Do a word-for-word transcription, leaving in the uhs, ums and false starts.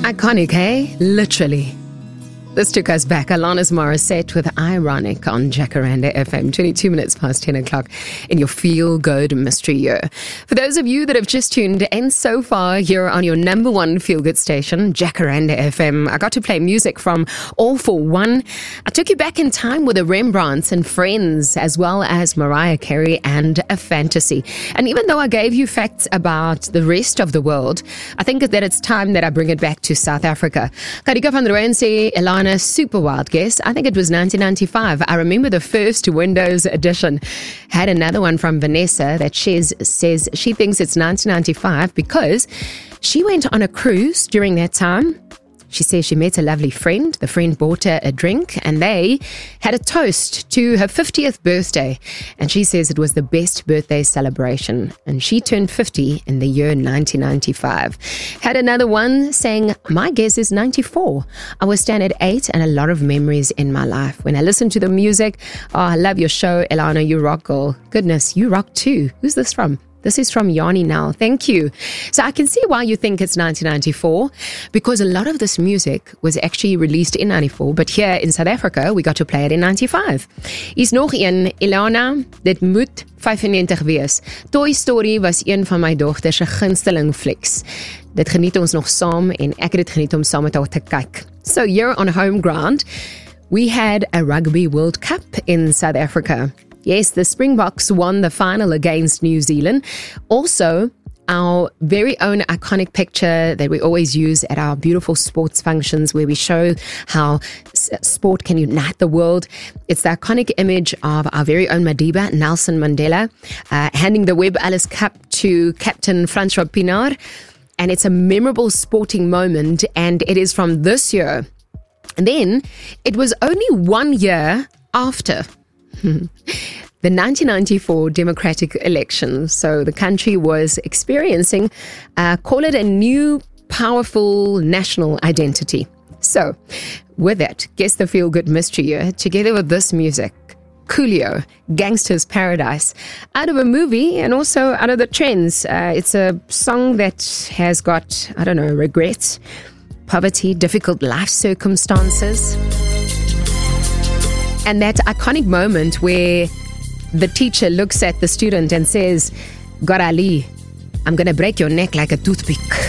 Iconic, eh? Literally. This took us back. Alanis Morissette with Ironic on Jacaranda F M, twenty-two minutes past ten o'clock in your feel-good mystery year. For those of you that have just tuned in so far here on your number one feel-good station, Jacaranda F M, I got to play music from All for One. I took you back in time with the Rembrandts and Friends, as well as Mariah Carey and A Fantasy. And even though I gave you facts about the rest of the world, I think that it's time that I bring it back to South Africa. Karika van der Rooyen sê, Elana, a super wild guess. I think it was nineteen ninety-five. I remember the first Windows edition. Had another one from Vanessa that says, says she thinks it's nineteen ninety-five because she went on a cruise during that time. She says she met a lovely friend. The friend bought her a drink and they had a toast to her fiftieth birthday. And she says it was the best birthday celebration. And she turned fifty in the year nineteen ninety-five. Had another one saying, my guess is ninety-four. I was staying at eight and a lot of memories in my life. When I listen to the music, oh, I love your show, Elana, you rock, girl. Goodness, you rock too. Who's this from? This is from Yanni now. Thank you. So I can see why you think it's nineteen ninety-four, because a lot of this music was actually released in ninety-four, but here in South Africa, we got to play it in ninety-five. Hier's nog een, Elana, dit moet vyfennegentig wees. Toy Story was een van my dogter se gunsteling flieks. Dit geniet ons nog saam en ek het dit geniet om saam met haar te kyk. So here on home ground, we had a Rugby World Cup in South Africa. Yes, the Springboks won the final against New Zealand. Also, our very own iconic picture that we always use at our beautiful sports functions where we show how sport can unite the world. It's the iconic image of our very own Madiba, Nelson Mandela, uh, handing the Webb Ellis Cup to Captain Francois Pienaar. And it's a memorable sporting moment, and it is from this year. And then, it was only one year after the nineteen ninety-four democratic election. So the country was experiencing, uh, call it a new, powerful national identity. So with that, guess the feel-good mystery year, together with this music, Coolio, Gangster's Paradise, out of a movie and also out of the trends. Uh, it's a song that has got, I don't know, regrets, poverty, difficult life circumstances. And that iconic moment where the teacher looks at the student and says, God Ali, I'm going to break your neck like a toothpick.